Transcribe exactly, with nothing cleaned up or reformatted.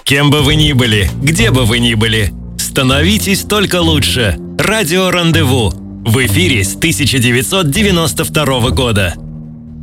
Кем бы вы ни были, где бы вы ни были, становитесь только лучше. Радио «Рандеву» в эфире с тысяча девятьсот девяносто второго года.